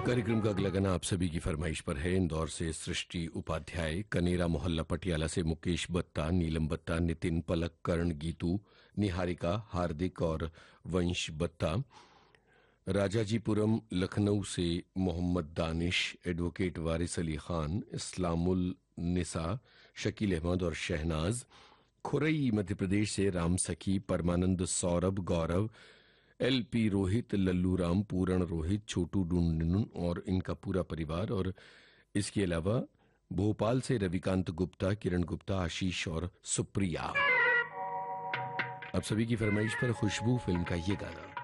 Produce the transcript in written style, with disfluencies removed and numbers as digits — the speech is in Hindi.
कार्यक्रम का अगला गाना आप सभी की फरमाइश पर है। इंदौर से सृष्टि उपाध्याय, कनेरा मोहल्ला पटियाला से मुकेश बत्ता, नीलम बत्ता, नितिन, पलक, कर्ण, गीतू, निहारिका, हार्दिक और वंश बत्ता, राजाजीपुरम लखनऊ से मोहम्मद दानिश, एडवोकेट वारिस अली खान, इस्लामुल निसा, शकील अहमद और शहनाज, खुरई मध्य प्रदेश से राम सखी, परमानंद, सौरभ, गौरव, एलपी रोहित, लल्लू राम, पूरण रोहित, छोटू डुंडन और इनका पूरा परिवार। और इसके अलावा भोपाल से रविकांत गुप्ता, किरण गुप्ता, आशीष और सुप्रिया। अब सभी की फरमाइश पर खुशबू फिल्म का ये गाना।